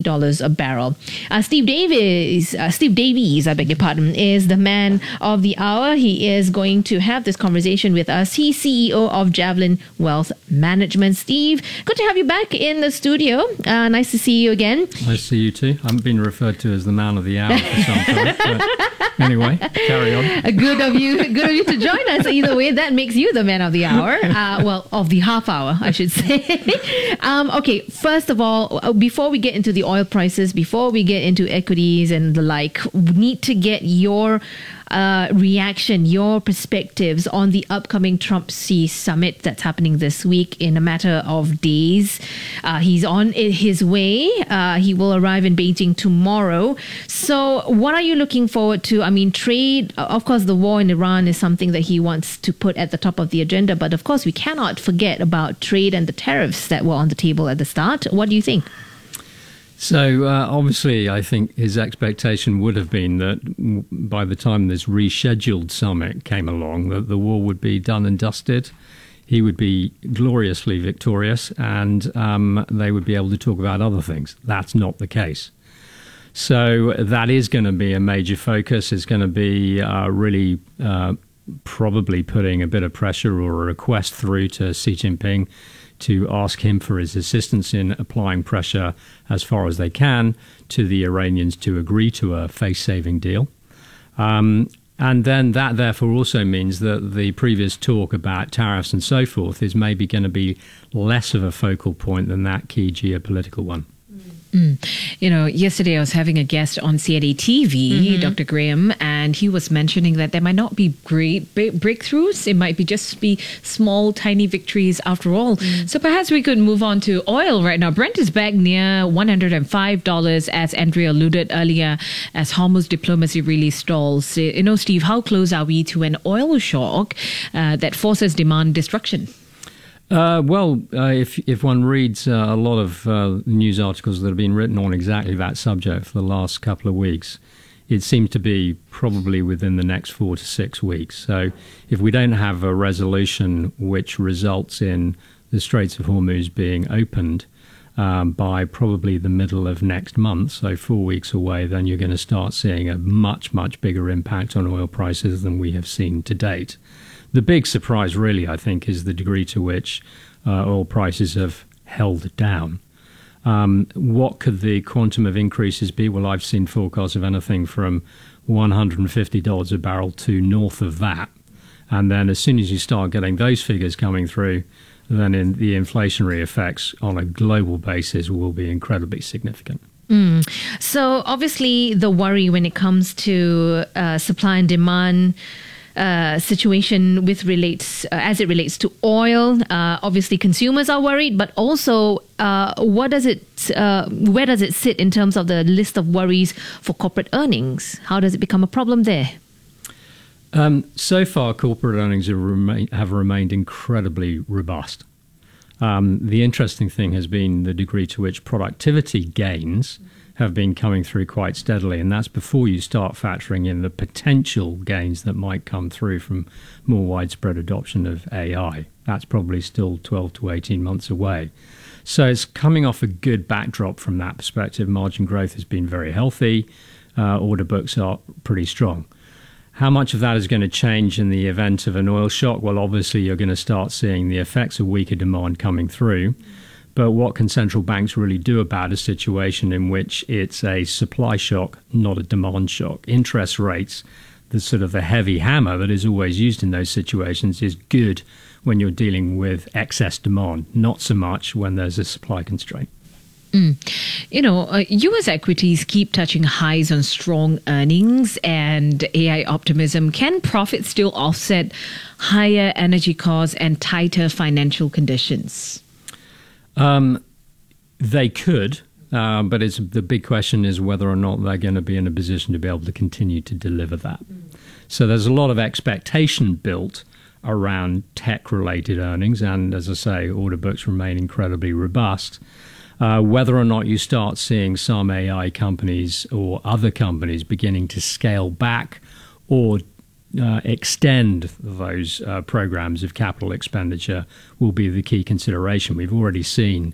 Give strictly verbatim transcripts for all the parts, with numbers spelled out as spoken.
dollars a barrel. Uh, Steve Davies, uh, Steve Davies, I beg your pardon, is the man of the hour. He is going to have this conversation with us. He's C E O of Javelin Wealth Management. Steve, good to have you back in the studio. Uh, nice to see you again. Nice to see you too. I haven't been referred to as the man of the hour for some time. But anyway, carry on. Uh, Good of you, good of you to join us. Either way, that makes you the man of the hour. Uh, well, of the half hour, I should say. um, okay, first of all, before we get into the oil prices, before we get into equities and the like, we need to get your uh, reaction, your perspectives on the upcoming Trump-Xi summit that's happening this week in a matter of days. Uh, he's on his way. Uh, he will arrive in Beijing tomorrow. So what are you looking forward to? I mean, trade, of course, the war in Iran is something that he wants to put at the top of the agenda. But of course, we cannot forget about trade and the tariffs that were on the table at the start. What do you think? So uh, obviously, I think his expectation would have been that by the time this rescheduled summit came along, that the war would be done and dusted. He would be gloriously victorious, and um, they would be able to talk about other things. That's not the case. So that is going to be a major focus. It's going to be uh, really uh, probably putting a bit of pressure or a request through to Xi Jinping to ask him for his assistance in applying pressure as far as they can to the Iranians to agree to a face-saving deal. Um, and then that therefore also means that the previous talk about tariffs and so forth is maybe going to be less of a focal point than that key geopolitical one. Mm. You know, yesterday I was having a guest on C N A T V, mm-hmm. Doctor Graham, and he was mentioning that there might not be great breakthroughs. It might be just be small, tiny victories after all. Mm. So perhaps we could move on to oil right now. Brent is back near one hundred five dollars, as Andrea alluded earlier, as Hormuz diplomacy really stalls. You know, Steve, how close are we to an oil shock uh, that forces demand destruction? Uh, well, uh, if if one reads uh, a lot of uh, news articles that have been written on exactly that subject for the last couple of weeks, it seems to be probably within the next four to six weeks. So if we don't have a resolution which results in the Straits of Hormuz being opened um, by probably the middle of next month, so four weeks away, then you're going to start seeing a much, much bigger impact on oil prices than we have seen to date. The big surprise, really, I think, is the degree to which uh, oil prices have held down. Um, what could the quantum of increases be? Well, I've seen forecasts of anything from one hundred fifty dollars a barrel to north of that. And then as soon as you start getting those figures coming through, then in the inflationary effects on a global basis will be incredibly significant. Mm. So obviously the worry when it comes to uh, supply and demand Uh, situation with relates uh, as it relates to oil. Uh, obviously, consumers are worried, but also, uh, what does it? Uh, where does it sit in terms of the list of worries for corporate earnings? How does it become a problem there? Um, so far, corporate earnings have, remain, have remained incredibly robust. Um, the interesting thing has been the degree to which productivity gains have been coming through quite steadily, and that's before you start factoring in the potential gains that might come through from more widespread adoption of A I. That's probably still twelve to eighteen months away. So it's coming off a good backdrop from that perspective. Margin growth has been very healthy. Uh, order books are pretty strong. How much of that is going to change in the event of an oil shock? Well, obviously, you're going to start seeing the effects of weaker demand coming through. But what can central banks really do about a situation in which it's a supply shock, not a demand shock? Interest rates, the sort of the heavy hammer that is always used in those situations, is good when you're dealing with excess demand, not so much when there's a supply constraint. Mm. You know, uh, U S equities keep touching highs on strong earnings and A I optimism. Can profits still offset higher energy costs and tighter financial conditions? Um, they could, uh, but it's the big question is whether or not they're going to be in a position to be able to continue to deliver that. Mm. So there's a lot of expectation built around tech-related earnings, and as I say, order books remain incredibly robust. Uh, whether or not you start seeing some A I companies or other companies beginning to scale back or uh, extend those uh, programs of capital expenditure will be the key consideration. We've already seen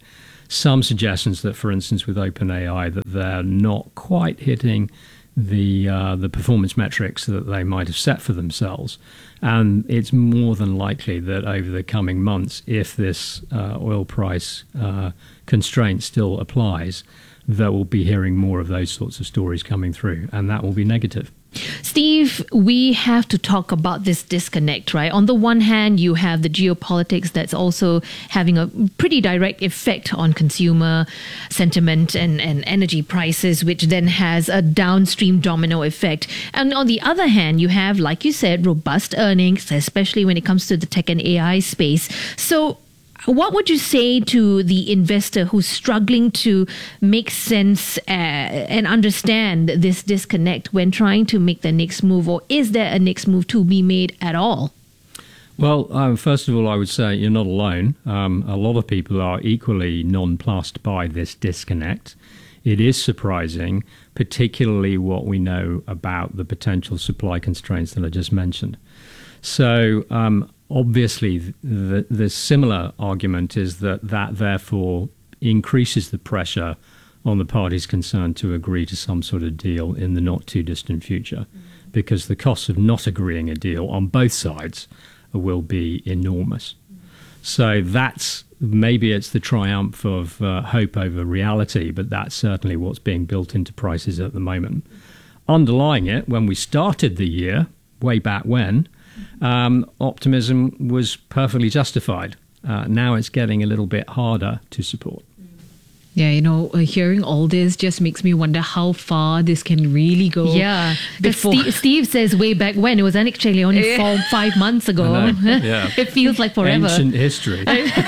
some suggestions that, for instance, with OpenAI, that they're not quite hitting the uh, the performance metrics that they might have set for themselves. And it's more than likely that over the coming months, if this uh, oil price uh, constraint still applies, that we'll be hearing more of those sorts of stories coming through, and that will be negative. Steve, we have to talk about this disconnect, right? On the one hand, you have the geopolitics that's also having a pretty direct effect on consumer sentiment and, and energy prices, which then has a downstream domino effect. And on the other hand, you have, like you said, robust earnings, especially when it comes to the tech and A I space. So what would you say to the investor who's struggling to make sense uh, and understand this disconnect when trying to make the next move, or is there a next move to be made at all? Well, um, first of all, I would say you're not alone. Um, a lot of people are equally nonplussed by this disconnect. It is surprising, particularly what we know about the potential supply constraints that I just mentioned. So, um, obviously, the, the similar argument is that that therefore increases the pressure on the parties concerned to agree to some sort of deal in the not too distant future, because the costs of not agreeing a deal on both sides will be enormous. So that's, maybe it's the triumph of uh, hope over reality, but that's certainly what's being built into prices at the moment. Underlying it, when we started the year, way back when, Um, optimism was perfectly justified. Uh, now it's getting a little bit harder to support. Yeah, you know, uh, hearing all this just makes me wonder how far this can really go. Yeah, because before- Steve, Steve says way back when. It was actually only four, five months ago. I know, yeah. It feels like forever. Ancient history.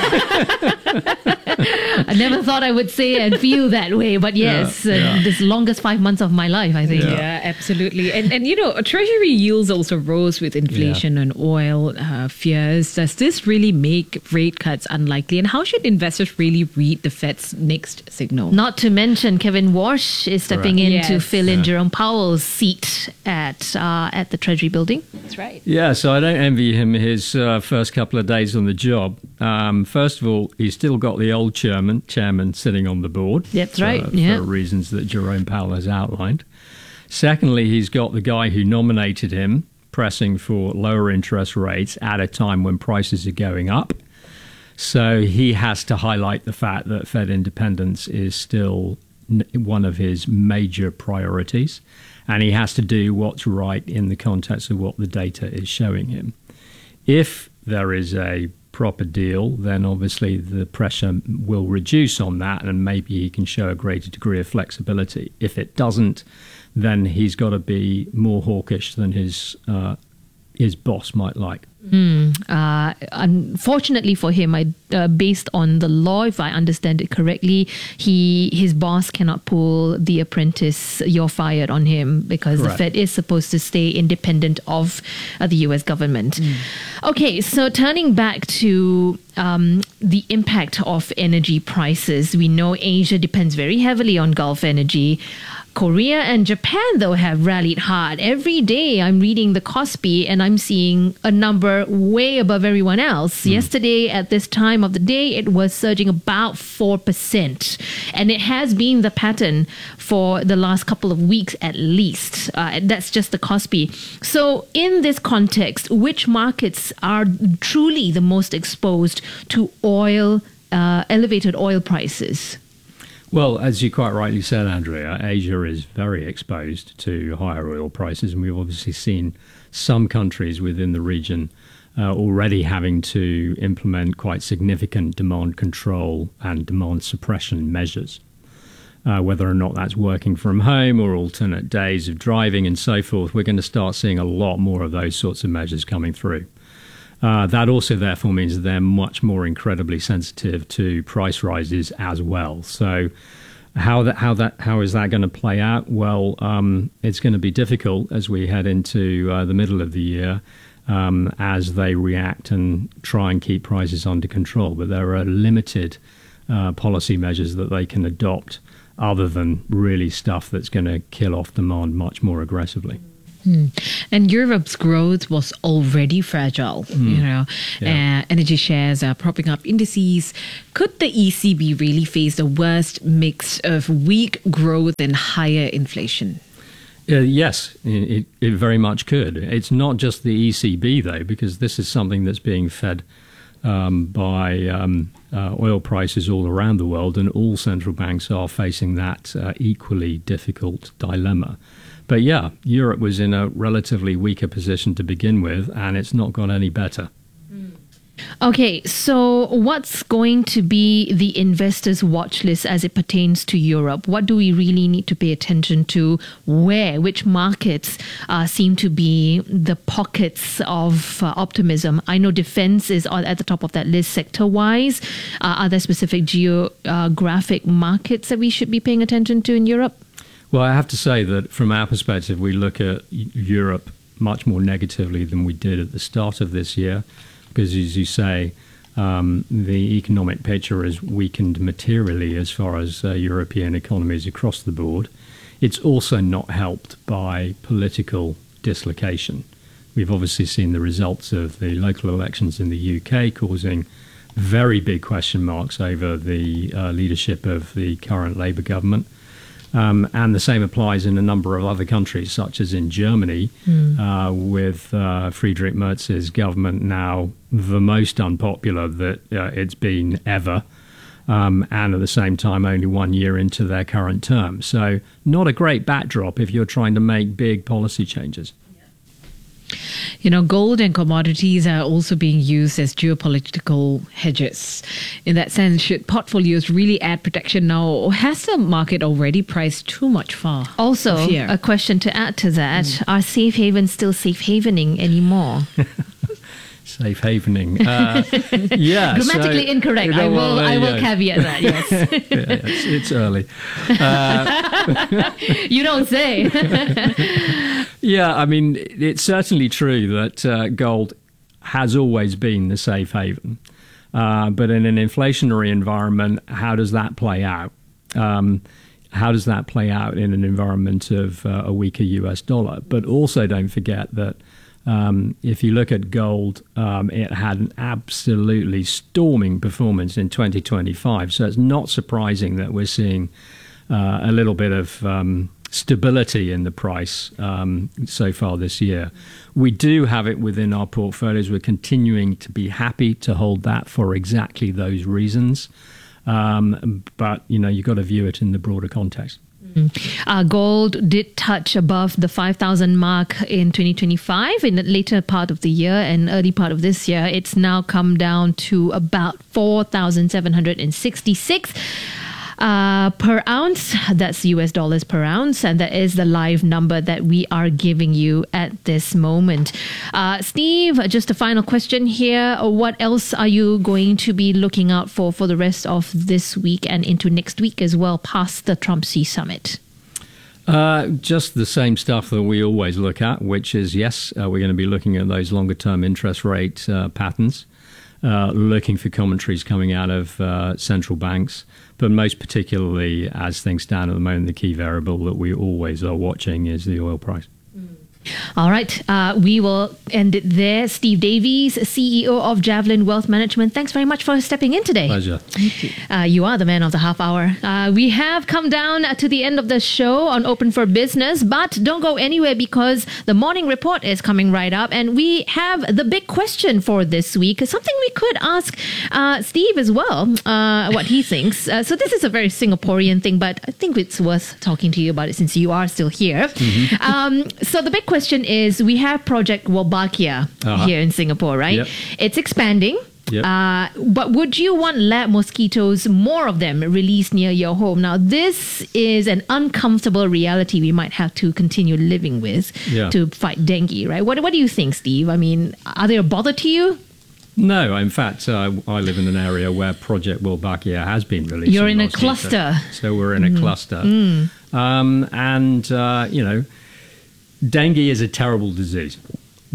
I never thought I would say and feel that way, but yes, Yeah, uh, yeah. this longest five months of my life, I think. Yeah, yeah absolutely. And, and, you know, Treasury yields also rose with inflation Yeah. and oil uh, fears. Does this really make rate cuts unlikely? And how should investors really read the Fed's next signal? Not to mention Kevin Walsh is stepping Correct. in to Yes. fill in Yeah. Jerome Powell's seat at uh, at the Treasury building. That's right. Yeah, so I don't envy him his uh, first couple of days on the job. Um, first of all, he's still got the old chairman, chairman sitting on the board. That's for- right, For yeah. reasons that Jerome Powell has outlined. Secondly, he's got the guy who nominated him pressing for lower interest rates at a time when prices are going up. So he has to highlight the fact that Fed independence is still n- one of his major priorities, and he has to do what's right in the context of what the data is showing him. If there is a proper deal, then obviously the pressure will reduce on that, and maybe he can show a greater degree of flexibility. If it doesn't, then he's got to be more hawkish than his uh, his boss might like. Uh, unfortunately for him, I, uh, based on the law, if I understand it correctly, he his boss cannot pull the apprentice, you're fired on him, because Correct. the Fed is supposed to stay independent of uh, the U S government. Okay, so turning back to um, the impact of energy prices, we know Asia depends very heavily on Gulf energy. Korea and Japan, though, have rallied hard. Every day I'm reading the Kospi and I'm seeing a number way above everyone else. Yesterday, at this time of the day, it was surging about four percent. And it has been the pattern for the last couple of weeks at least. Uh, that's just the Kospi. So in this context, which markets are truly the most exposed to oil, uh, elevated oil prices? Well, as you quite rightly said, Andrea, Asia is very exposed to higher oil prices, and we've obviously seen some countries within the region uh, already having to implement quite significant demand control and demand suppression measures. Uh, whether or not that's working from home or alternate days of driving and so forth, we're going to start seeing a lot more of those sorts of measures coming through. Uh, that also therefore means that they're much more incredibly sensitive to price rises as well. So how that how that how is that going to play out? Well, um, it's going to be difficult as we head into uh, the middle of the year um, as they react and try and keep prices under control. But there are limited uh, policy measures that they can adopt other than really stuff that's going to kill off demand much more aggressively. And Europe's growth was already fragile. Mm. You know, Yeah. uh, energy shares are propping up indices. Could the E C B really face the worst mix of weak growth and higher inflation? Uh, yes, it, it very much could. It's not just the E C B, though, because this is something that's being fed um, by um, uh, oil prices all around the world, and all central banks are facing that uh, equally difficult dilemma. But yeah, Europe was in a relatively weaker position to begin with, and it's not got any better. Okay, so what's going to be the investors' watch list as it pertains to Europe? What do we really need to pay attention to? Where, which markets uh, seem to be the pockets of uh, optimism? I know defense is on- at the top of that list sector-wise. Uh, are there specific geographic markets that we should be paying attention to in Europe? Well, I have to say that from our perspective, we look at Europe much more negatively than we did at the start of this year. Because, as you say, um, the economic picture has weakened materially as far as uh, European economies across the board. It's also not helped by political dislocation. We've obviously seen the results of the local elections in the U K causing very big question marks over the uh, leadership of the current Labour government. Um, and the same applies in a number of other countries, such as in Germany, mm. uh, with uh, Friedrich Merz's government now the most unpopular that uh, it's been ever, um, and at the same time only one year into their current term. So not a great backdrop if you're trying to make big policy changes. You know, gold and commodities are also being used as geopolitical hedges. In that sense, should portfolios really add protection now, or has the market already priced too much for Also, fear? a question to add to that, mm. are safe havens still safe havening anymore? Safe havening. Uh, yeah. Grammatically so, incorrect. You know, I will, well, I will yeah. caveat that, yes. yeah, it's, it's early. Uh, you don't say. yeah, I mean, it's certainly true that uh, gold has always been the safe haven. Uh, but in an inflationary environment, how does that play out? Um, how does that play out in an environment of uh, a weaker U S dollar? But also don't forget that Um, if you look at gold, um, it had an absolutely storming performance in twenty twenty-five. So it's not surprising that we're seeing uh, a little bit of um, stability in the price um, so far this year. We do have it within our portfolios. We're continuing to be happy to hold that for exactly those reasons. Um, but, you know, you've got to view it in the broader context. Uh, gold did touch above the five thousand mark in twenty twenty-five in the later part of the year and early part of this year. It's now come down to about four thousand seven hundred sixty-six uh, per ounce. That's U S dollars per ounce. And that is the live number that we are giving you at this moment. Uh, Steve, just a final question here. What else are you going to be looking out for for the rest of this week and into next week as well, past the Trump Sea Summit? Uh, just the same stuff that we always look at, which is, yes, uh, we're going to be looking at those longer term interest rate uh, patterns, uh, looking for commentaries coming out of uh, central banks, but most particularly, as things stand at the moment, the key variable that we always are watching is the oil price. All right, uh, we will end it there. Steve Davies, C E O of Javelin Wealth Management. Thanks very much for stepping in today. Pleasure. Thank you. Uh, you are the man of the half hour. Uh, we have come down to the end of the show on Open for Business, but don't go anywhere because the morning report is coming right up, and we have the big question for this week. Something we could ask uh, Steve as well, uh, what he thinks. Uh, so this is a very Singaporean thing, but I think it's worth talking to you about it since you are still here. Mm-hmm. Um, so the big question is, we have Project Wolbachia uh-huh. here in Singapore, right? Yep. It's expanding. Yep. Uh, but would you want lab mosquitoes, more of them, released near your home? Now, this is an uncomfortable reality we might have to continue living with yeah. to fight dengue, right? What, what do you think, Steve? I mean, are they a bother to you? No, in fact, uh, I live in an area where Project Wolbachia has been released. You're in a mosquito. cluster. So we're in a mm. cluster. Mm. Um, and, uh, you know, dengue is a terrible disease.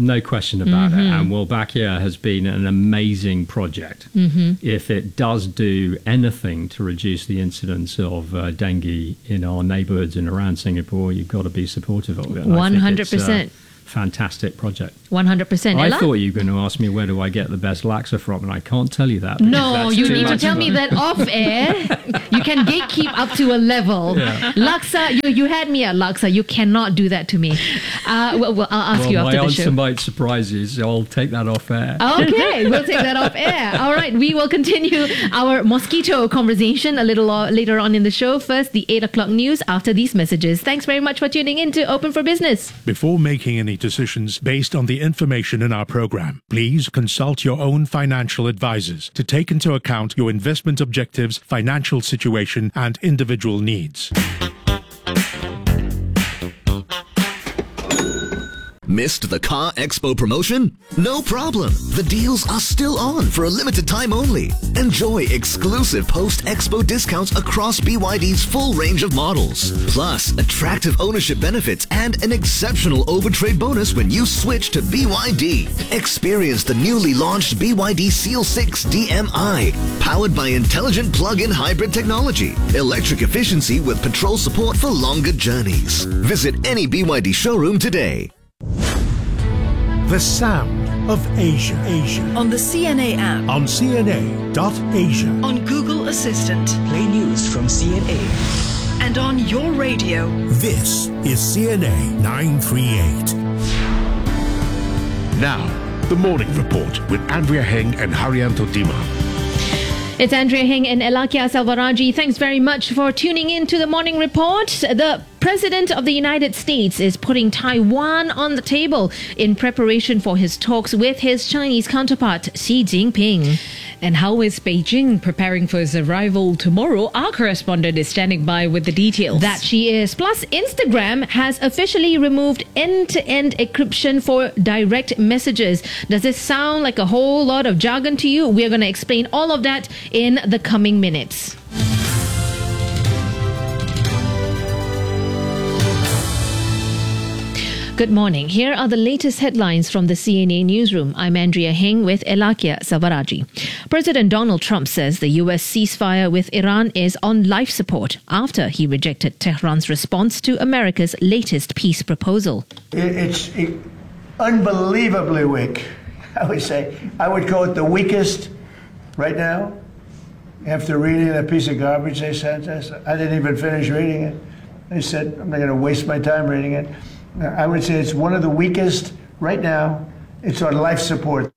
No question about mm-hmm. it. And Wolbachia has been an amazing project. Mm-hmm. If it does do anything to reduce the incidence of uh, dengue in our neighborhoods and around Singapore, you've got to be supportive of it. one hundred percent. Fantastic project. one hundred percent. I Ella? thought you were going to ask me where do I get the best laksa from, and I can't tell you that. No, you need to tell me that off air. You can gatekeep up to a level. Yeah. Laksa, you, you had me at laksa. You cannot do that to me. Uh, well, well, I'll ask well, you after my the show. answer might surprise you, so I'll take that off air. Okay, we'll take that off air. All right, we will continue our mosquito conversation a little later on in the show. First, the eight o'clock news after these messages. Thanks very much for tuning in to Open for Business. Before making any decisions based on the information in our program, please consult your own financial advisors to take into account your investment objectives, financial situation, and individual needs. Missed the Car Expo promotion? No problem. The deals are still on for a limited time only. Enjoy exclusive post-expo discounts across B Y D's full range of models. Plus, attractive ownership benefits and an exceptional overtrade bonus when you switch to B Y D. Experience the newly launched B Y D Seal six D M I, powered by intelligent plug-in hybrid technology, electric efficiency with petrol support for longer journeys. Visit any B Y D showroom today. The sound of Asia. Asia. On the C N A app. On C N A dot Asia. On Google Assistant. Play news from C N A. And on your radio. This is C N A nine thirty-eight. Now, the Morning Report with Andrea Heng and Haryanto Dima. It's Andrea Heng and Elakia Salvaraji. Thanks very much for tuning in to the Morning Report. The President of the United States is putting Taiwan on the table in preparation for his talks with his Chinese counterpart, Xi Jinping. And how is Beijing preparing for his arrival tomorrow? Our correspondent is standing by with the details. That she is. Plus, Instagram has officially removed end-to-end encryption for direct messages. Does this sound like a whole lot of jargon to you? We're going to explain all of that in the coming minutes. Good morning. Here are the latest headlines from the C N A newsroom. I'm Andrea Heng with Elakia Savaraji. President Donald Trump says the U S ceasefire with Iran is on life support after he rejected Tehran's response to America's latest peace proposal. It's unbelievably weak, I would say. I would call it the weakest right now. After reading that piece of garbage they sent us, I didn't even finish reading it. They said, I'm not going to waste my time reading it. I would say it's one of the weakest right now. It's on life support.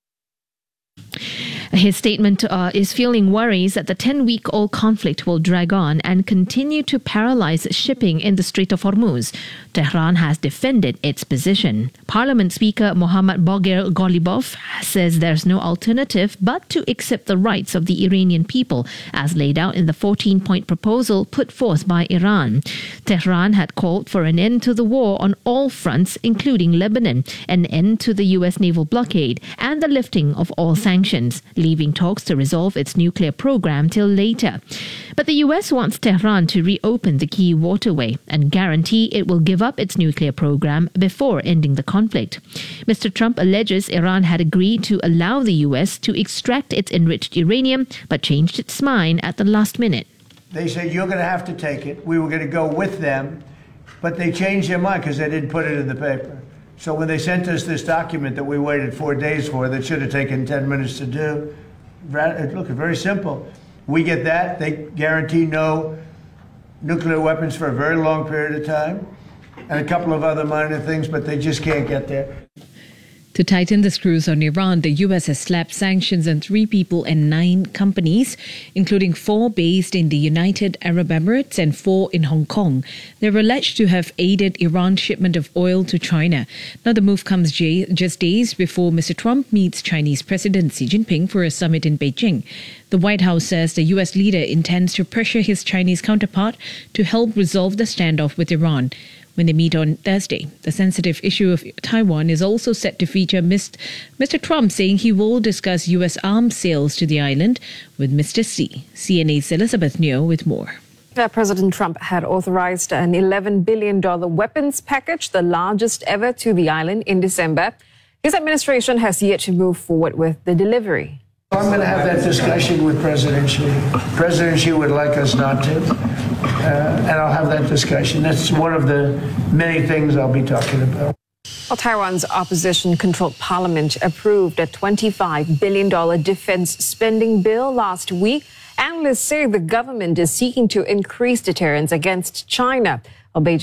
His statement uh, is fueling worries that the ten-week-old conflict will drag on and continue to paralyze shipping in the Strait of Hormuz. Tehran has defended its position. Parliament Speaker Mohammad Baghir Ghalibaf says there's no alternative but to accept the rights of the Iranian people as laid out in the fourteen-point proposal put forth by Iran. Tehran had called for an end to the war on all fronts, including Lebanon, an end to the U S naval blockade, and the lifting of all sanctions, leaving talks to resolve its nuclear program till later. But the U S wants Tehran to reopen the key waterway and guarantee it will give up its nuclear program before ending the conflict. Mister Trump alleges Iran had agreed to allow the U S to extract its enriched uranium, but changed its mind at the last minute. They said, you're going to have to take it. We were going to go with them, but they changed their mind because they didn't put it in the paper. So when they sent us this document that we waited four days for, that should have taken ten minutes to do, look, very simple. We get that. They guarantee no nuclear weapons for a very long period of time, and a couple of other minor things, but they just can't get there. To tighten the screws on Iran, the U S has slapped sanctions on three people and nine companies, including four based in the United Arab Emirates and four in Hong Kong. They're alleged to have aided Iran's shipment of oil to China. Now, the move comes j- just days before Mister Trump meets Chinese President Xi Jinping for a summit in Beijing. The White House says the U S leader intends to pressure his Chinese counterpart to help resolve the standoff with Iran when they meet on Thursday. The sensitive issue of Taiwan is also set to feature Mister Trump saying he will discuss U S arms sales to the island with Mister Xi. C N A's Elizabeth Neo with more. President Trump had authorized an eleven billion dollars weapons package, the largest ever to the island, in December. His administration has yet to move forward with the delivery. I'm going to have that discussion with President Xi. President Xi would like us not to, uh, and I'll have that discussion. That's one of the many things I'll be talking about. Well, Taiwan's opposition-controlled parliament approved a twenty-five billion dollars defense spending bill last week. Analysts say the government is seeking to increase deterrence against China. Well, Beijing